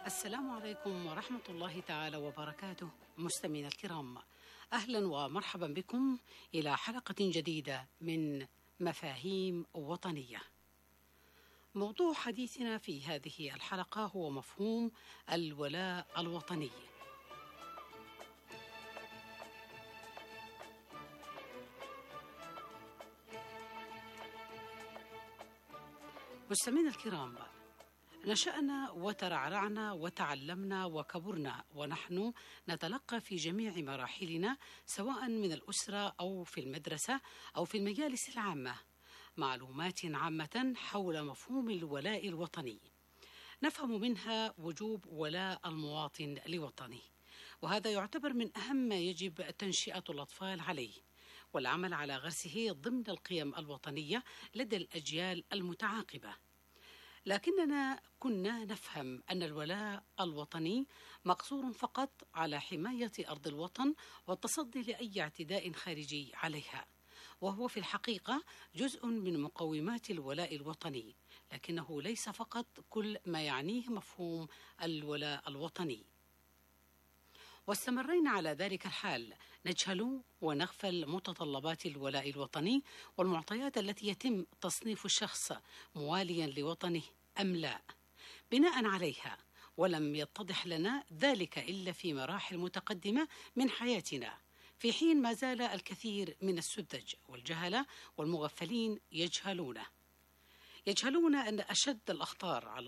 السلام عليكم ورحمة الله تعالى وبركاته. مستمعينا الكرام، أهلا ومرحبا بكم إلى حلقة جديدة من مفاهيم وطنية. موضوع حديثنا في هذه الحلقة هو مفهوم الولاء الوطني. مستمعينا الكرام، نشأنا وترعرعنا وتعلمنا وكبرنا ونحن نتلقى في جميع مراحلنا، سواء من الأسرة أو في المدرسة أو في المجالس العامة، معلومات عامة حول مفهوم الولاء الوطني. نفهم منها وجوب ولاء المواطن لوطنه، وهذا يعتبر من أهم ما يجب تنشئة الأطفال عليه والعمل على غرسه ضمن القيم الوطنية لدى الأجيال المتعاقبة. لكننا كنا نفهم أن الولاء الوطني مقصور فقط على حماية أرض الوطن والتصدي لأي اعتداء خارجي عليها، وهو في الحقيقة جزء من مقومات الولاء الوطني، لكنه ليس فقط كل ما يعنيه مفهوم الولاء الوطني. واستمرينا على ذلك الحال، نجهل ونغفل متطلبات الولاء الوطني والمعطيات التي يتم تصنيف الشخص مواليا لوطنه أم لا بناء عليها، ولم يتضح لنا ذلك إلا في مراحل متقدمة من حياتنا، في حين ما زال الكثير من السذج والجهلة والمغفلين يجهلون أن أشد الأخطار على